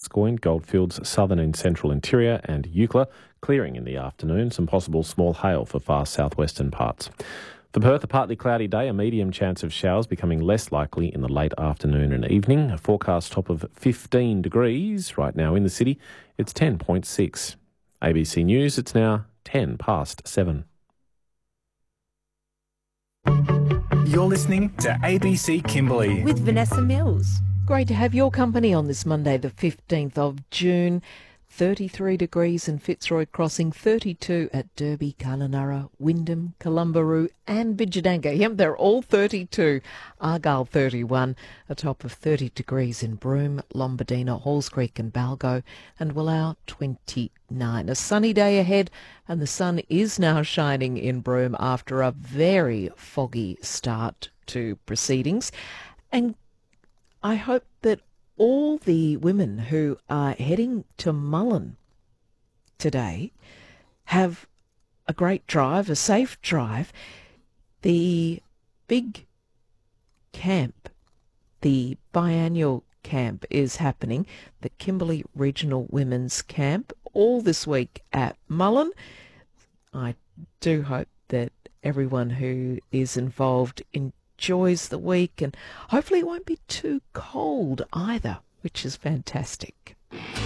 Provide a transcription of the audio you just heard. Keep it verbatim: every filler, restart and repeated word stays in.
Gascoyne, Goldfields, southern and central interior and Eucla, clearing in the afternoon. Some possible small hail for far southwestern parts. For Perth, a partly cloudy day, a medium chance of showers becoming less likely in the late afternoon and evening. A forecast top of fifteen degrees right now in the city. It's ten point six. A B C News, it's now ten past seven. You're listening to A B C Kimberley with Vanessa Mills. Great to have your company on this Monday, the fifteenth of June. thirty-three degrees in Fitzroy Crossing, thirty-two at Derby, Kununurra, Wyndham, Columbaroo and Bidjadanga. Yep, they're all thirty-two. Argyle thirty-one, a top of thirty degrees in Broome, Lombardina, Halls Creek and Balgo, and Willow twenty-nine. A sunny day ahead, and the sun is now shining in Broome after a very foggy start to proceedings. And I hope that all the women who are heading to Mullen today have a great drive, a safe drive. The big camp, the biannual camp is happening, the Kimberley Regional Women's Camp, all this week at Mullen. I do hope that everyone who is involved in enjoys the week, and hopefully it won't be too cold either, which is fantastic.